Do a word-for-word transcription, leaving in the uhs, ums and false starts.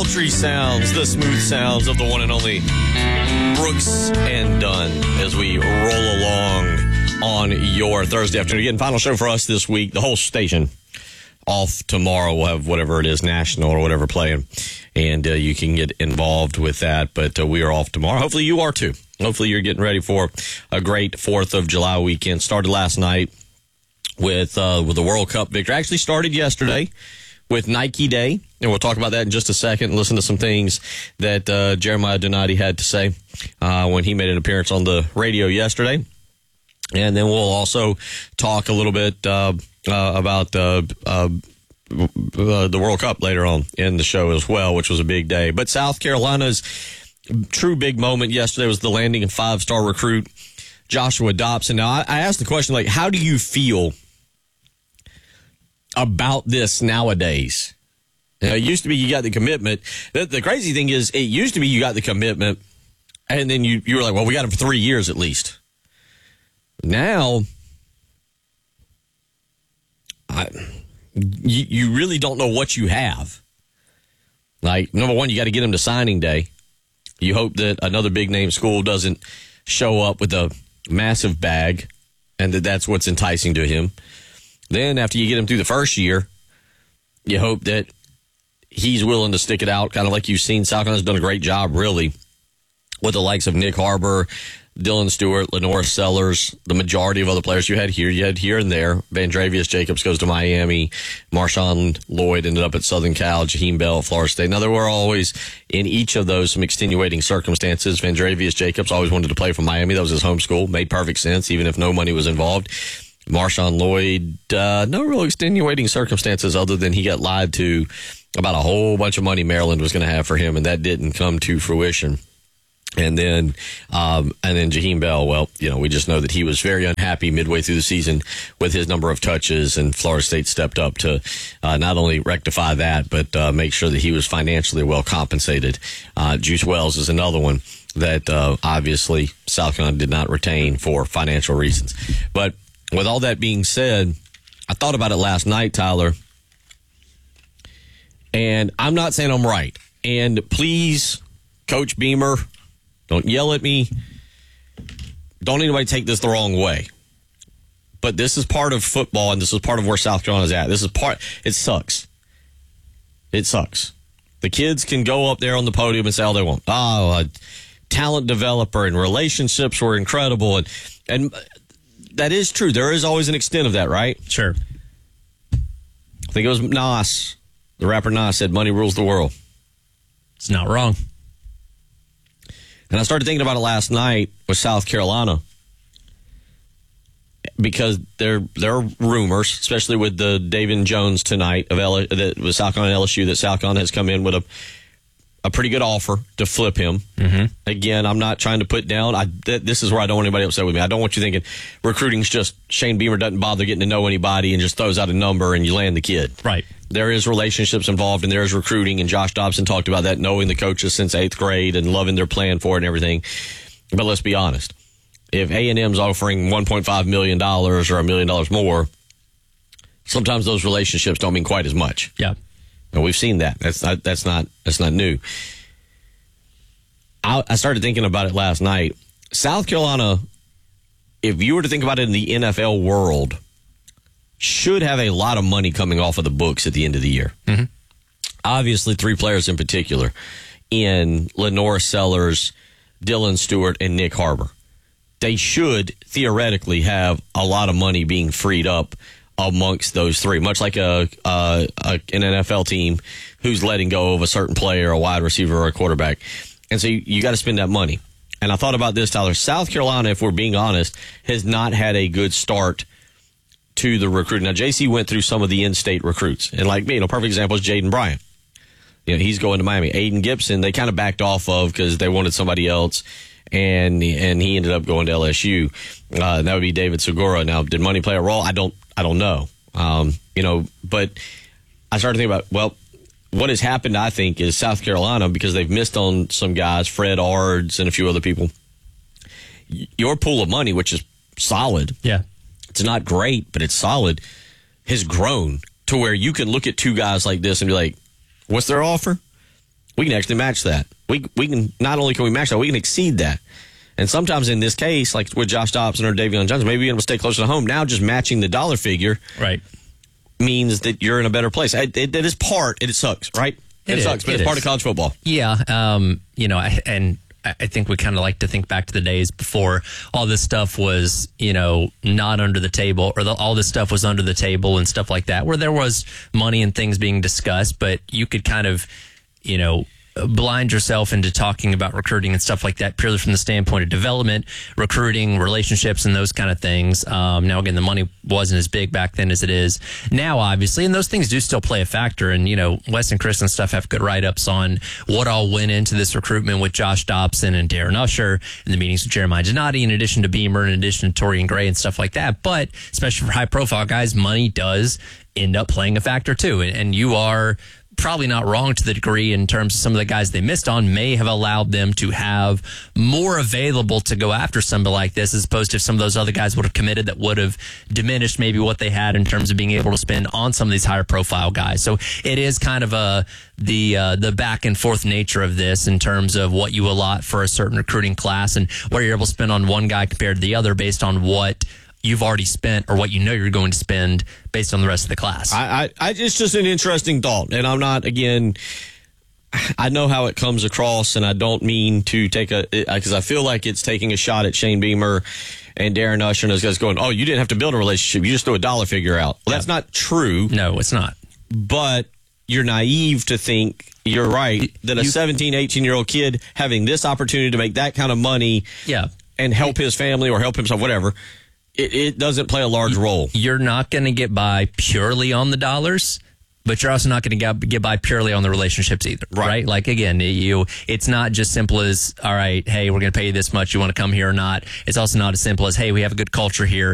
sultry sounds, the smooth sounds of the one and only Brooks and Dunn as we roll along on your Thursday afternoon. Again, final show for us this week. The whole station off tomorrow. We'll have whatever it is, national or whatever playing, and uh, you can get involved with that. But uh, we are off tomorrow. Hopefully you are too. Hopefully you're getting ready for a great fourth of July weekend. Started last night with uh, with the World Cup victory. Actually started yesterday with Nike Day, and we'll talk about that in just a second and listen to some things that uh, Jeremiah Donati had to say uh, when he made an appearance on the radio yesterday. And then we'll also talk a little bit uh, uh, about uh, uh, the World Cup later on in the show as well, which was a big day. But South Carolina's true big moment yesterday was the landing of five-star recruit Joshua Dobson. Now, I, I asked the question, like, how do you feel about this nowadays? You know, it used to be you got the commitment. The, the crazy thing is, it used to be you got the commitment, and then you, you were like, well, we got him for three years at least. Now, I, you, you really don't know what you have. Like, number one, you got to get him to signing day. You hope that another big-name school doesn't show up with a massive bag, and that that's what's enticing to him. Then, after you get him through the first year, you hope that he's willing to stick it out, kind of like you've seen. South Carolina's done a great job, really, with the likes of Nick Harbor, Dylan Stewart, Lenore Sellers, the majority of other players you had here. You had here and there. Vandrevius Jacobs goes to Miami. Marshawn Lloyd ended up at Southern Cal. Jaheim Bell at Florida State. Now, there were always, in each of those, some extenuating circumstances. Vandrevius Jacobs always wanted to play for Miami. That was his home school. Made perfect sense, even if no money was involved. Marshawn Lloyd, uh, no real extenuating circumstances other than he got lied to about a whole bunch of money Maryland was going to have for him, and that didn't come to fruition. And then, um, and then Jaheim Bell, well, you know, we just know that he was very unhappy midway through the season with his number of touches, and Florida State stepped up to uh, not only rectify that, but uh, make sure that he was financially well compensated. Uh, Juice Wells is another one that uh, obviously South Carolina did not retain for financial reasons. But with all that being said, I thought about it last night, Tyler, and I'm not saying I'm right. And please, Coach Beamer, don't yell at me. Don't anybody take this the wrong way. But this is part of football, and this is part of where South Carolina's at. This is part, it sucks. It sucks. The kids can go up there on the podium and say all they want. Oh, a talent developer and relationships were incredible. And, and that is true. There is always an extent of that, right? Sure. I think it was Nas, the rapper Nas, said money rules the world. It's not wrong. And I started thinking about it last night with South Carolina, because there there are rumors, especially with the David Jones tonight of L- that with South Carolina and L S U, that South Carolina has come in with a a pretty good offer to flip him. Mm-hmm. Again, I'm not trying to put down. I th- this is where I don't want anybody upset with me. I don't want you thinking recruiting's just Shane Beamer doesn't bother getting to know anybody and just throws out a number and you land the kid. Right. There is relationships involved, and there is recruiting, and Josh Dobson talked about that, knowing the coaches since eighth grade and loving their plan for it and everything. But let's be honest. If A and M's offering one point five million dollars or a million dollars more, sometimes those relationships don't mean quite as much. Yeah. And we've seen that. That's not, that's not, that's not new. I, I started thinking about it last night. South Carolina, if you were to think about it in the N F L world, should have a lot of money coming off of the books at the end of the year. Mm-hmm. Obviously, three players in particular, in Lenore Sellers, Dylan Stewart, and Nick Harbor. They should theoretically have a lot of money being freed up amongst those three, much like a, a, a an N F L team who's letting go of a certain player, a wide receiver, or a quarterback. And so you, you got to spend that money. And I thought about this, Tyler. South Carolina, if we're being honest, has not had a good start to the recruiting. Now, J C went through some of the in-state recruits. And like me, you know, perfect example is Jaden Bryant. You know, he's going to Miami. Aiden Gibson, they kind of backed off of because they wanted somebody else. And and he ended up going to L S U. Uh, that would be David Segura. Now, did money play a role? I don't I don't know. Um, you know, but I started thinking about, well, what has happened, I think, is South Carolina, because they've missed on some guys, Fred Ards and a few other people. Your pool of money, which is solid. Yeah. It's not great, but it's solid, has grown to where you can look at two guys like this and be like, what's their offer? we can actually match that. We we can not only can we match that, we can exceed that. And sometimes in this case, like with Josh Dobson or Davion Johnson, maybe you're able to stay closer to home. Now just matching the dollar figure right. means that you're in a better place. It, it, it is part, it sucks, right? It, it sucks, is, but it it's is. part of college football. Yeah, um, you know, I, and I think we kind of like to think back to the days before all this stuff was, you know, not under the table, or the, all this stuff was under the table and stuff like that, where there was money and things being discussed, but you could kind of, you know, blind yourself into talking about recruiting and stuff like that purely from the standpoint of development, recruiting, relationships, and those kind of things. Um, now, again, the money wasn't as big back then as it is now, obviously, and those things do still play a factor. And, you know, Wes and Chris and stuff have good write-ups on what all went into this recruitment with Josh Dobson and Darren Usher and the meetings with Jeremiah Gennady, in addition to Beamer, in addition to Torian Gray and stuff like that. But especially for high-profile guys, money does end up playing a factor, too. And, and you are probably not wrong to the degree in terms of some of the guys they missed on may have allowed them to have more available to go after somebody like this, as opposed to if some of those other guys would have committed, that would have diminished maybe what they had in terms of being able to spend on some of these higher profile guys. So it is kind of a the uh, the back and forth nature of this in terms of what you allot for a certain recruiting class and what you're able to spend on one guy compared to the other based on what you've already spent or what you know you're going to spend based on the rest of the class. I, I, I it's just an interesting thought, and I'm not, again, I know how it comes across, and I don't mean to take a, because I feel like it's taking a shot at Shane Beamer and Darren Usher and those guys going, oh, you didn't have to build a relationship, you just threw a dollar figure out. Well, that's not true. No, it's not. But you're naive to think, you're right, that a you, seventeen, eighteen-year-old kid having this opportunity to make that kind of money yeah. and help his family or help himself, whatever, It, it doesn't play a large role. You're not going to get by purely on the dollars, but you're also not going to get, get by purely on the relationships either, right? right? Like, again, you, it's not just simple as, all right, hey, we're going to pay you this much. You want to come here or not? It's also not as simple as, hey, we have a good culture here.